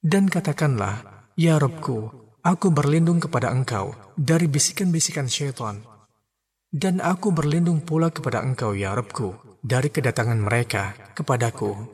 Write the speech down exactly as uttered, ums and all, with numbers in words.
Dan katakanlah, Ya Rabbku, aku berlindung kepada Engkau dari bisikan-bisikan syaitan. Dan aku berlindung pula kepada Engkau, Ya Rabbku, dari kedatangan mereka kepadaku